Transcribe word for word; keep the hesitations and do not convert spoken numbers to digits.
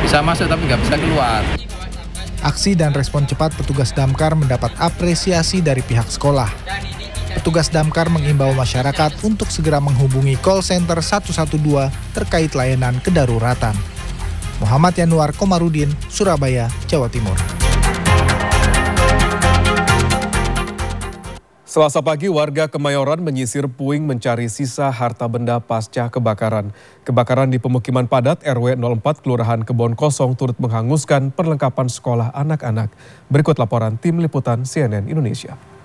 bisa masuk tapi nggak bisa keluar. Aksi dan respon cepat petugas damkar mendapat apresiasi dari pihak sekolah. Petugas damkar mengimbau masyarakat untuk segera menghubungi call center satu satu dua terkait layanan kedaruratan. Muhammad Yanuar Komarudin, Surabaya, Jawa Timur. Selasa pagi, warga Kemayoran menyisir puing mencari sisa harta benda pasca kebakaran. Kebakaran di pemukiman padat R W nol empat Kelurahan Kebon Kosong turut menghanguskan perlengkapan sekolah anak-anak. Berikut laporan tim liputan C N N Indonesia.